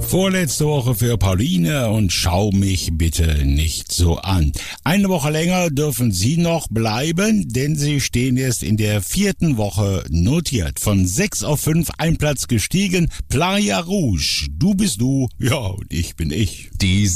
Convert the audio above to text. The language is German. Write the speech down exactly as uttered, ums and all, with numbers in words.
Vorletzte Woche für Pauline und schau mich bitte nicht so an. Eine Woche länger dürfen Sie noch bleiben, denn Sie stehen erst in der vierten Woche notiert. Von sechs auf fünf ein Platz gestiegen. Playa Rouge, du bist du, ja und ich bin ich. Die